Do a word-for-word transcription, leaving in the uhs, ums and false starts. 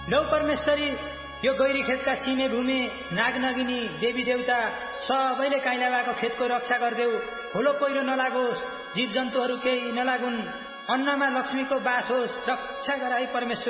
लौ परमेश्वरी, यो गैरी खेतका सिमे भूमि, नागनगिनी, देवी देवता सबैले काइला भएको खेतको रक्षा गर्देऊ। होलो पहिरो नलागोस्, जीव जन्तुहरू केही नलागुन्, अन्नमा लक्ष्मीको बास होस्, रक्षा गराई परमेश्वरी।